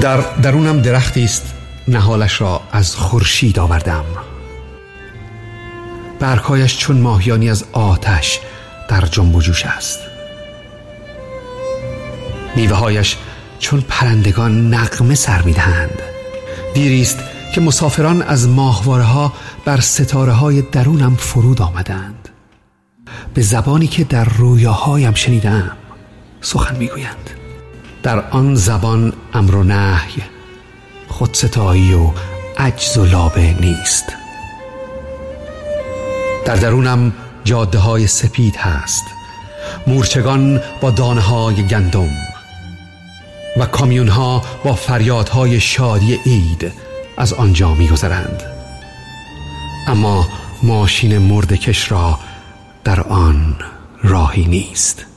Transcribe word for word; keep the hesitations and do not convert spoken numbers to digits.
در درونم درختی است نهالش را از خورشید آوردم، برگ‌هایش چون ماهیانی از آتش در جنب و جوش است، میوه‌هایش چون پرندگان نغمه سر می‌دهند. دیریست که مسافران از ماهواره‌ها بر ستاره‌های درونم فرود آمدند، به زبانی که در رویاهایم شنیدم سخن می‌گویند. در آن زبان امر و نهی، خودستایی و عجز و لابه نیست. در درونم جاده های سپید هست، مورچگان با دانه های گندم و کامیون ها با فریادهای شادی عید از آنجا می گذرند. اما ماشین مردکش را در آن راهی نیست.